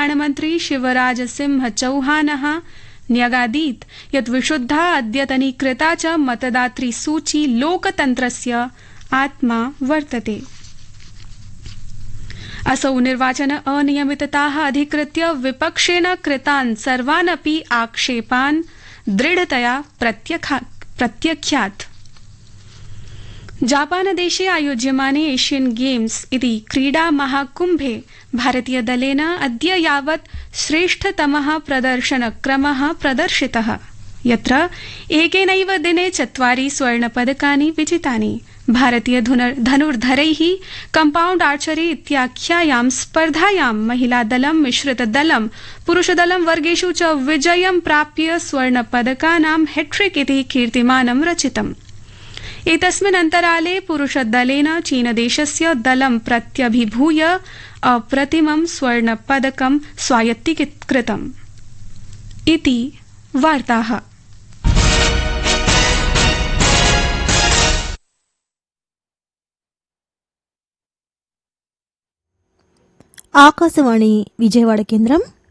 निर्माणमन्त्री शिवराज सिंह चौहानः न्यगादीत् यत् विशुद्धा अद्यतनीकृता च मतदातृसूची लोकतन्त्रस्य आत्मा वर्तते। असौ निर्वाचन अनियमितताः अधिकृत्य विपक्षेण कृतान् सर्वानपि आक्षेपान् दृढतया प्रत्यख्यात्। जापानदेशे आयोज्यमाने एशियन गेम्स इति क्रीडा महाकुम्भे भारतीयदलेन अद्य यावत् श्रेष्ठतमः प्रदर्शनक्रमः प्रदर्शितः, यत्र एकेनैव दिने 4 स्वर्णपदकानि विजितानि। भारतीय धनुर्धरैः कम्पाउण्ड आर्चरी इत्याख्यायां स्पर्धायां महिलादलं मिश्रितदलं पुरुषदलं वर्गेषु च विजयं प्राप्य स्वर्णपदकानां हैट्रिक इति कीर्तिमानं रचितम्। एतस्मिन् अन्तराले पुरुषदलेन चीनदेशस्य दलं प्रत्यभिभूय अप्रतिमं स्वर्णपदकं स्वायत्तीकृतम् इति वार्ताः। ఆకాశవాణి విజయవాడ కేంద్రం